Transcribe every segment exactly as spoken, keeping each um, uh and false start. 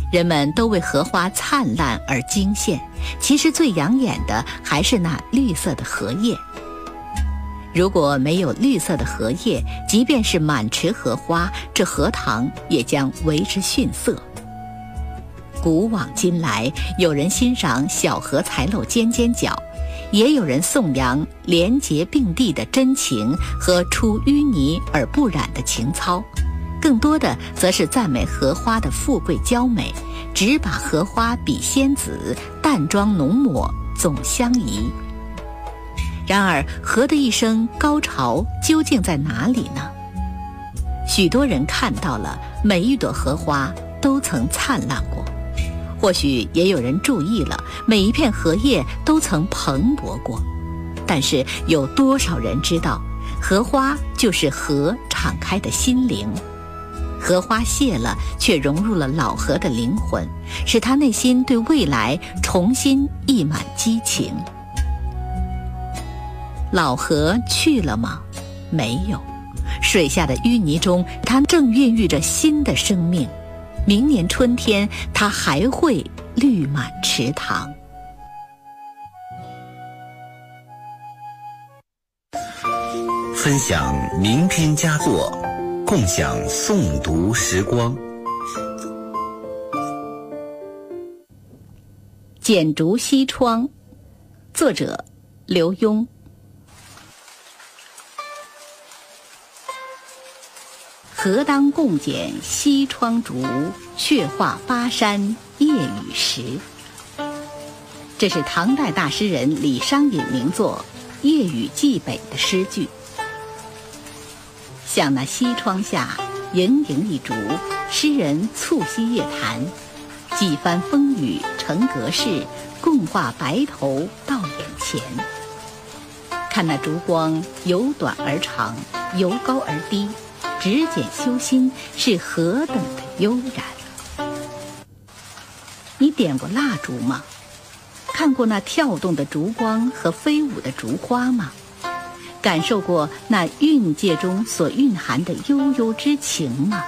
人们都为荷花灿烂而惊羡，其实最养眼的还是那绿色的荷叶。如果没有绿色的荷叶，即便是满池荷花，这荷塘也将为之逊色。古往今来，有人欣赏小荷才露尖尖角，也有人颂扬连结并蒂的真情和出淤泥而不染的情操，更多的则是赞美荷花的富贵娇美，只把荷花比仙子，淡妆浓抹总相宜。然而，荷的一生高潮究竟在哪里呢？许多人看到了每一朵荷花都曾灿烂过，或许也有人注意了每一片荷叶都曾蓬勃过，但是有多少人知道，荷花就是荷敞开的心灵？荷花谢了，却融入了老荷的灵魂，使他内心对未来重新溢满激情。老荷去了吗？没有，水下的淤泥中，它正孕育着新的生命。明年春天，它还会绿满池塘。 分享名篇佳作，共享诵读时光。 剪竹西窗，作者刘墉。何当共剪西窗烛，却话巴山夜雨时。这是唐代大诗人李商隐名作《夜雨寄北》的诗句。向那西窗下，盈盈一烛，诗人促膝夜谈，几番风雨成隔世，共话白头到眼前。看那烛光由短而长，由高而低，只剪修心，是何等的悠然。你点过蜡烛吗？看过那跳动的烛光和飞舞的烛花吗？感受过那韵界中所蕴含的悠悠之情吗？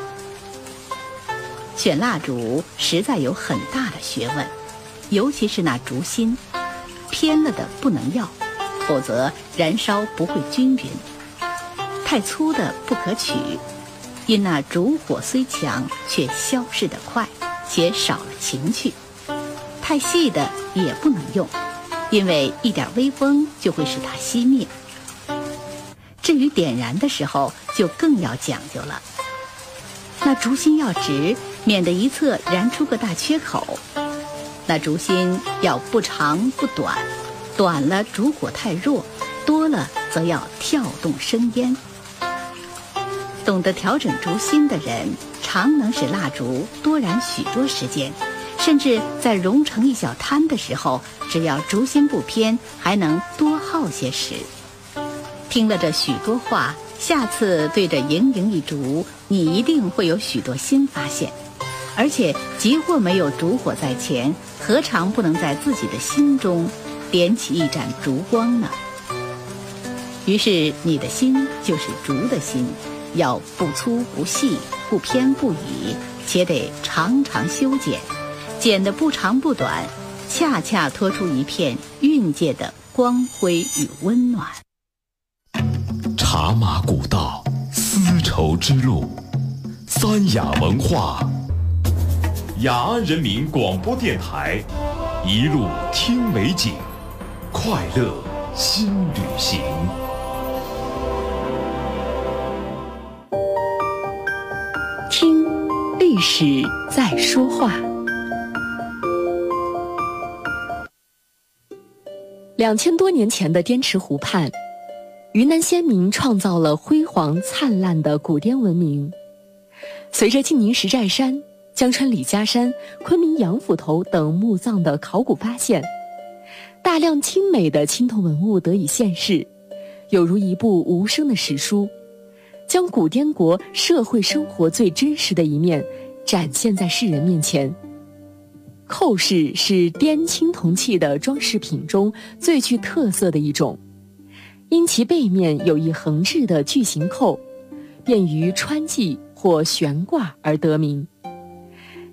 选蜡烛实在有很大的学问，尤其是那烛芯，偏了的不能要，否则燃烧不会均匀。太粗的不可取，因那烛火虽强，却消逝得快，且少了情趣。太细的也不能用，因为一点微风就会使它熄灭。至于点燃的时候，就更要讲究了。那烛芯要直，免得一侧燃出个大缺口。那烛芯要不长不短，短了烛火太弱，多了则要跳动生烟。懂得调整烛芯的人，常能使蜡烛多燃许多时间，甚至在熔成一小滩的时候，只要烛芯不偏，还能多耗些时。听了这许多话，下次对着盈盈一烛，你一定会有许多新发现。而且即或没有烛火在前，何尝不能在自己的心中点起一盏烛光呢？于是你的心就是烛的心，要不粗不细，不偏不倚，且得常常修剪，剪得不长不短，恰恰拖出一片韵界的光辉与温暖。 茶马古道，丝绸之路，三雅文化，雅安人民广播电台，一路听美景，快乐新旅行。 听历史在说话。 两千多年前的滇池湖畔，云南先民创造了辉煌灿烂的古滇文明。随着晋宁石寨山、江川李家山、昆明杨府头等墓葬的考古发现，大量精美的青铜文物得以现世，有如一部无声的史书，将古滇国社会生活最真实的一面展现在世人面前。扣饰是滇青铜器的装饰品中最具特色的一种，因其背面有一横置的巨型扣，便于穿系或悬挂而得名。